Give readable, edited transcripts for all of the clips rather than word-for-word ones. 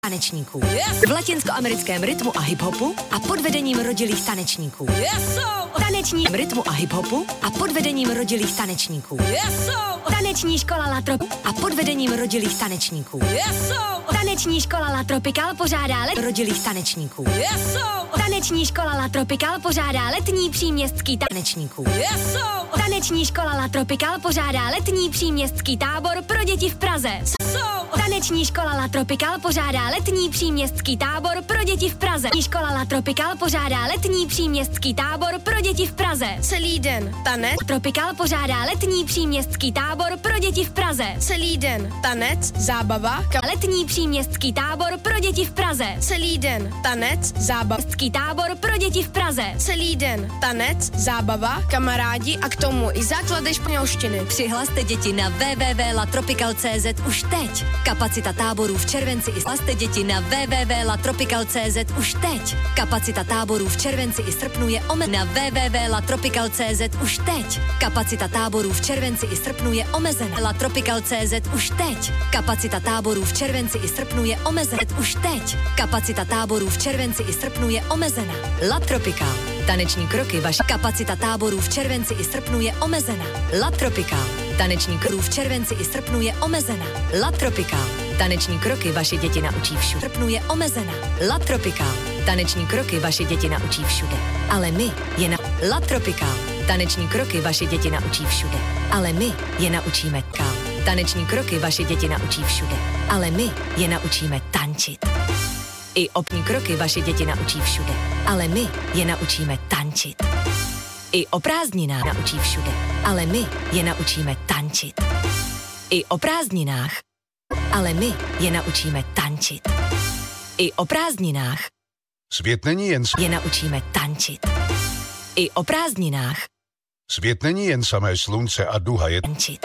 tanečníků. V latinskoamerickém rytmu a hiphopu a pod vedením rodilých tanečníků. Taneční rytmu a hiphopu a pod vedením rodilých tanečníků. Taneční škola La Tropical a pod vedením rodilých tanečníků. Taneční škola La Tropical pořádá rodilých tanečníků. Taneční škola La Tropical pořádá letní příměstský tanečníků. Taneční škola La Tropical pořádá letní příměstský tábor pro děti v Praze. Taneční škola La Tropical pořádá letní příměstský tábor pro děti v Praze. Škola La Tropical pořádá letní příměstský tábor pro děti v Praze. Celý den tanec. Tropical pořádá letní příměstský tábor pro děti v Praze. Celý den tanec, zábava. Letní příměstský tábor pro děti v Praze. Celý den tanec, zábava. Tábor pro děti v Praze. Celý den tanec, zábava, kamarádi a k tomu i základy španělštiny. Přihlaste děti na www.latropical.cz už teď. Kapacita táborů v červenci i slaste děti na www.latropical.cz už teď. Kapacita táborů v červenci i srpnu je na www.latropical.cz už teď. Kapacita táborů v červenci i srpnu je omezená. Latropical.cz už teď. Kapacita táborů v červenci i srpnu je omezená. Už teď. Kapacita táborů v červenci i srpnu je omezená. La Tropical. Taneční kroky vaše kapacita táborů v červenci i srpnu je omezená. La Tropical. Taneční kroky v červenci i srpnu je omezená. La Tropical. Taneční kroky vaše děti naučí všude. Srpnu je omezená. La Tropical. Taneční kroky vaše děti naučí všude. Ale my je na La Tropical. Taneční kroky vaše děti naučí všude. Ale my je naučíme kál. Taneční kroky vaše děti naučí všude. Ale my je naučíme tančit. I opní kroky vaše děti naučí všude. Ale my je naučíme tančit. I o prázdninách naučí všude. Ale my je naučíme tančit. I o prázdninách. Ale my je naučíme tančit. I o prázdninách. Svět není jen... Je naučíme tančit. I o prázdninách. Svět není jen samé slunce a duha je... Tančit.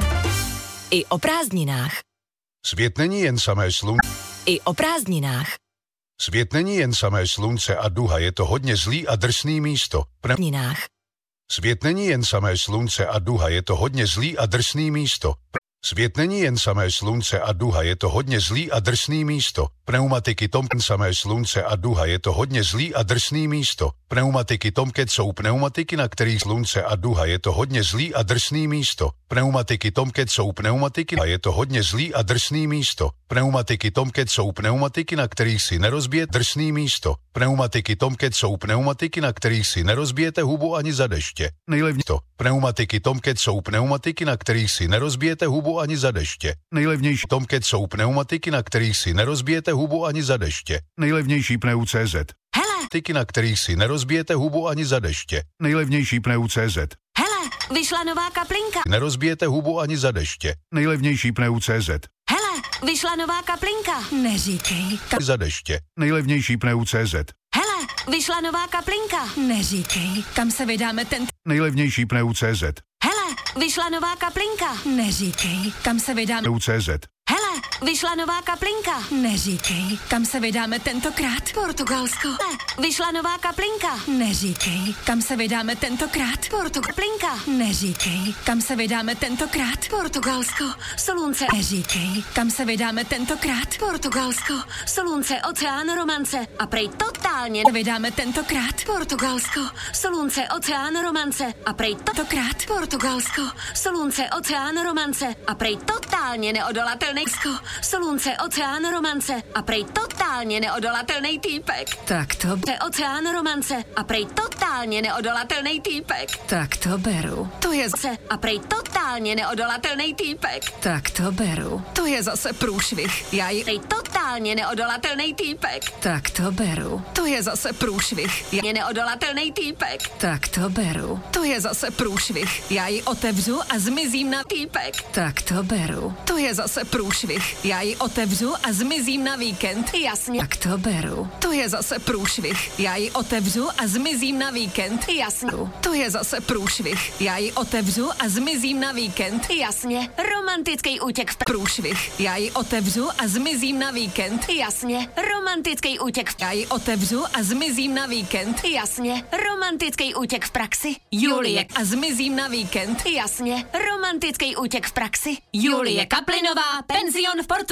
I o prázdninách. Svět není jen samé slunce... I o prázdninách. Svět není jen samé slunce a duha, je to hodně zlý a drsný místo. Prázdninách. Svět není jen samé slunce a duha, je to hodně zlý a drsný místo. Svět není jen samé slunce a duha, je to hodně zlý a drsný místo. Pneumatiky Tomcat samé slunce a duha, je to hodně zlý a drsný místo. Pneumatiky Tomcat jsou pneumatiky, na kterých slunce a duha, je to hodně zlý a drsný místo. Pneumatiky Tomcat jsou pneumatiky a je to hodně zlý a drsný místo. Pneumatiky Tomcat jsou pneumatiky, na kterých si nerozbije drsný místo. Pneumatiky Tomcat jsou pneumatiky, na kterých si nerozbijete hubu ani za deště. Nejlevnější to. Pneumatiky Tomcat jsou pneumatiky, na kterých si nerozbijete hubu ani za deště. Nejlevnější Tomcat jsou pneumatiky, na kterých si nerozbijete hubu ani za deště. Nejlevnější pneu.cz. Hele, Tyky, na kterých si nerozbijete hubu ani za deště. Nejlevnější pneu.cz. hele, vyšla nová kaplinka. Nerozbijete hubu ani za deště. Nejlevnější pneu.cz. Hele, vyšla nová kaplinka. Neříkej. Za deště. Nejlevnější pneu.cz. Hele, vyšla nová kaplinka. Neříkej. Kam se vydáme ten... Nejlevnější pneu.cz. Hele, vyšla nová kaplinka. Neříkej. Kam se vydáme... Pneu.cz. Hele, vyšla nová kaplinka. Neříkej. Kam se vydáme tentokrát? Portugalsko. Hele, vyšla nová kaplinka. Neříkej. Kam se vydáme tentokrát? Kaplinka. Neříkej. Kam se vydáme tentokrát? Portugalsko. Solunce. Neříkej. Kam se vydáme tentokrát? Portugalsko. Solunce, oceán, romance. A prej totálně vydáme tentokrát? Portugalsko. Solunce, oceán, romance. A prej tentokrát? Portugalsko. Solunce, oceán, romance. A prej totálně neodolatelný Solunce, oceán, romance a prej totálně neodolatelný týpek. Tak to oceán, romance a prej totálně neodolatelný týpek. Tak to beru. To je zase a prej totálně neodolatelný týpek. Tak to beru. To je zase průšvih. Já ji prej totálně neodolatelný týpek. Tak to beru. To je zase průšvih. Je neodolatelný týpek. Tak to beru. To je zase průšvih. Já ji otevřu a zmizím na týpek. Tak to beru. To je zase průšvih. Já ji otevřu a zmizím na víkend. Jasně. Tak to beru. To je zase průšvih. Já ji otevřu a zmizím na víkend. Jasně. To je zase průšvih. Já ji otevřu a zmizím na víkend. Jasně. Romantický útěk v průšvih. Já ji otevřu a zmizím na víkend. Jasně. Romantický útěk v... Já ji otevřu a zmizím na víkend. Jasně. Romantický útěk v praxi. Julie. A zmizím na víkend. Jasně. Romantický útěk v praxi. Julie Kaplinová, penzion v Portu.